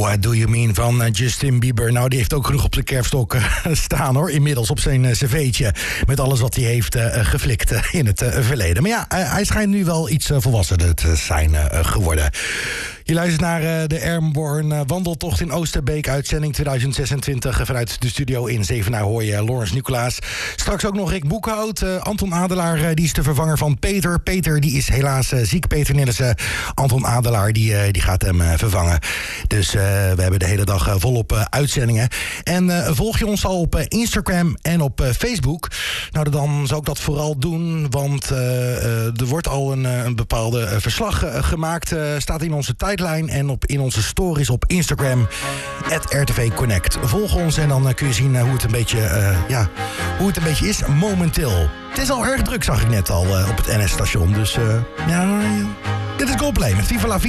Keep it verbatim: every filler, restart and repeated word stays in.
What Do You Mean van uh, Justin Bieber. Nou, die heeft ook genoeg op de kerfstok uh, staan, hoor. Inmiddels op zijn uh, cv'tje. Met alles wat hij heeft uh, geflikt uh, in het uh, verleden. Maar ja, uh, hij schijnt nu wel iets uh, volwassener te zijn uh, geworden. Je luistert naar uh, de Airborne uh, Wandeltocht in Oosterbeek. Uitzending tweeduizend zesentwintig. Uh, vanuit de studio in Zevenaar hoor je uh, Lawrence Nicolaas. Straks ook nog Rick Boekhout. Uh, Anton Adelaar, uh, die is de vervanger van Peter. Peter, die is helaas uh, ziek. Peter Nillissen. Anton Adelaar, die, uh, die gaat hem uh, vervangen. Dus uh, we hebben de hele dag uh, volop uh, uitzendingen. En uh, volg je ons al op uh, Instagram en op uh, Facebook. Nou, dan zou ik dat vooral doen. Want uh, uh, er wordt al een, uh, een bepaalde uh, verslag uh, gemaakt. Uh, staat in onze tijdlijn en op, in onze stories op Instagram. at R T V Connect. Volg ons en dan uh, kun je zien uh, hoe het een beetje, uh, ja, hoe het een beetje is momenteel. Het is al erg druk, zag ik net al uh, op het N S-station. Dus uh, ja, dit is Coldplay met Viva la Vida.